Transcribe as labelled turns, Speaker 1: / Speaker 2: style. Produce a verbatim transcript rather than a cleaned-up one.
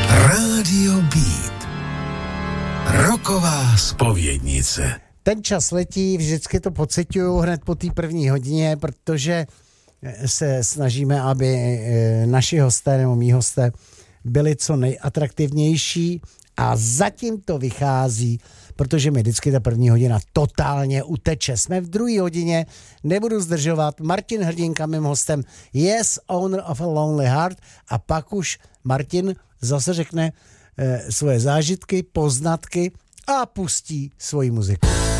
Speaker 1: Rádio Beat. Roková zpovědnice.
Speaker 2: Ten čas letí, vždycky to pociťuju hned po té první hodině, protože se snažíme, aby naši hosté nebo mý hosté byli co nejatraktivnější a zatím to vychází, protože mi vždycky ta první hodina totálně uteče. Jsme v druhé hodině, nebudu zdržovat. Martin Hrdinka mým hostem, yes, owner of a lonely heart, a pak už Martin zase řekne eh, svoje zážitky, poznatky a pustí svoji muziku.